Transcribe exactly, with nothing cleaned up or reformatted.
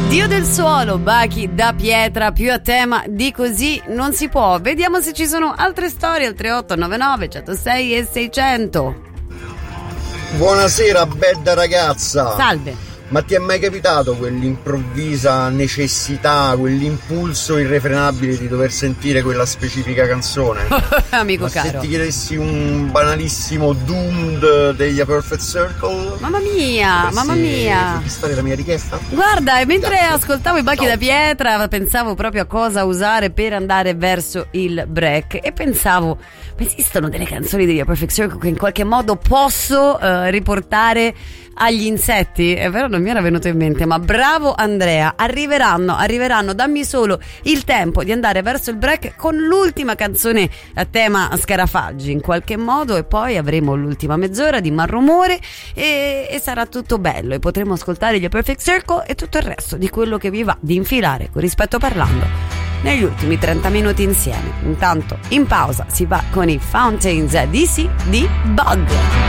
Dio del suolo, bachi da pietra, più a tema di così non si può. Vediamo se ci sono altre storie al tre otto nove nove uno zero sei e seicento. Buonasera, bella ragazza. Salve. Ma ti è mai capitato quell'improvvisa necessità, quell'impulso irrefrenabile di dover sentire quella specifica canzone? Amico Ma caro. se ti chiedessi un banalissimo Doomed degli A Perfect Circle? Mamma mia, Potresti mamma mia. soddisfare la mia richiesta? Guarda, mentre Grazie. ascoltavo i bachi Ciao. da pietra pensavo proprio a cosa usare per andare verso il break e pensavo, ma esistono delle canzoni degli A Perfect Circle che in qualche modo posso eh, riportare agli insetti? È vero, non mi era venuto in mente, ma bravo Andrea, arriveranno, arriveranno, dammi solo il tempo di andare verso il break con l'ultima canzone a tema scarafaggi in qualche modo e poi avremo l'ultima mezz'ora di malrumore e, e sarà tutto bello e potremo ascoltare gli A Perfect Circle e tutto il resto di quello che vi va di infilare con rispetto parlando negli ultimi trenta minuti insieme. Intanto in pausa si va con i Fountains D C di Bug.